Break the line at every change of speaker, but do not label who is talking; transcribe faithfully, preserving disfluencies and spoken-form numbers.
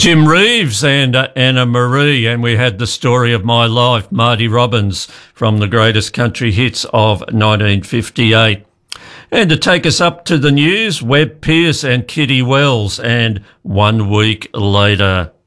Jim Reeves and uh, Anna Marie, and we had The Story of My Life, Marty Robbins, from the greatest country hits of nineteen fifty-eight. And to take us up to the news, Webb Pierce and Kitty Wells, and One Week Later.